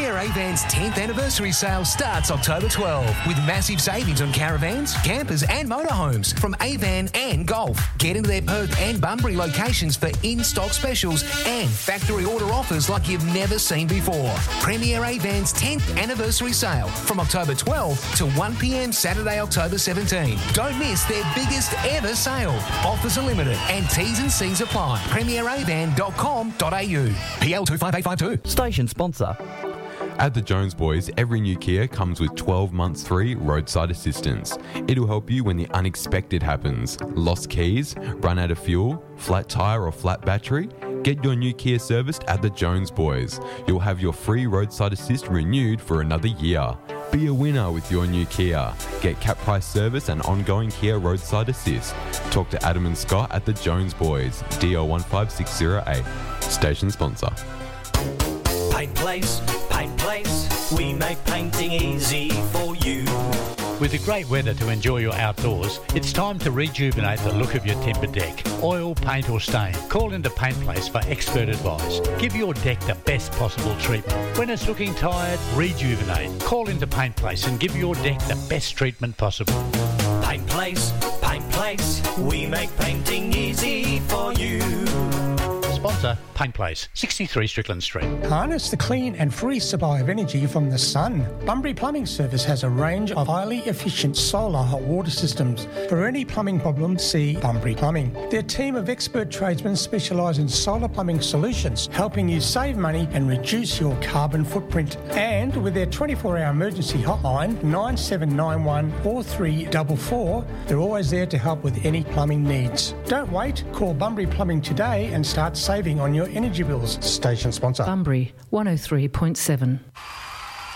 Premier Avans 10th anniversary sale starts October 12 with massive savings on caravans, campers and motorhomes from Avan and Golf. Get into their Perth and Bunbury locations for in-stock specials and factory order offers like you've never seen before. Premier Avans 10th anniversary sale from October 12 to 1 p.m. Saturday, October 17. Don't miss their biggest ever sale. Offers are limited and T's and C's apply. premieravan.com.au. PL 25852. Station sponsor. At the Jones Boys, every new Kia comes with 12 months free roadside assistance. It'll help you when the unexpected happens. Lost keys, run out of fuel, flat tyre or flat battery? Get your new Kia serviced at the Jones Boys. You'll have your free roadside assist renewed for another year. Be a winner with your new Kia. Get cap price service and ongoing Kia roadside assist. Talk to Adam and Scott at the Jones Boys, DL 15608. Station sponsor. Paint Place, we make painting easy for you. With the great weather to enjoy your outdoors, it's time to rejuvenate the look of your timber deck. Oil, paint or stain. Call into Paint Place for expert advice. Give your deck the best possible treatment. When it's looking tired, rejuvenate. Call into Paint Place and give your deck the best treatment possible. Paint Place, we make painting easy for you. Sponsor, Paint Place, 63 Strickland Street. Harness the clean and free supply of energy from the sun. Bunbury Plumbing Service has a range of highly efficient solar hot water systems. For any plumbing problem, see Bunbury Plumbing. Their team of expert tradesmen specialise in solar plumbing solutions, helping you save money and reduce your carbon footprint. And with their 24-hour emergency hotline, 9791 4344, they're always there to help with any plumbing needs. Don't wait, call Bunbury Plumbing today and start saving on your energy bills. Station sponsor. Bunbury 103.7.